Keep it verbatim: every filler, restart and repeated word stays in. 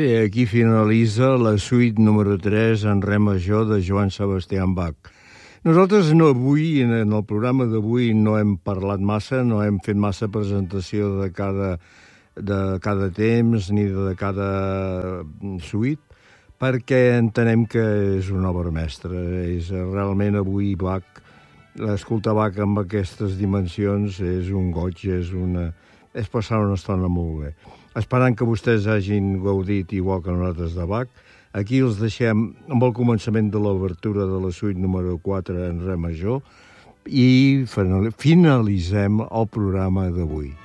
Bé, aquí finalitza la suite número tres en re major de Johann Sebastian Bach. Nosaltres no avui, en el programa d'avui, no hem parlat massa, no hem fet massa presentació de cada, de cada temps ni de cada suite, perquè entenem que és una obra mestra. És realment avui Bach, escoltar Bach amb aquestes dimensions és un goig, és, una, és passar una estona molt bé. Esperant que vostès hagin gaudit igual que nosaltres de Bach, aquí els deixem amb el començament de l'obertura de la suite número quatre en re major i finalitzem el programa d'avui.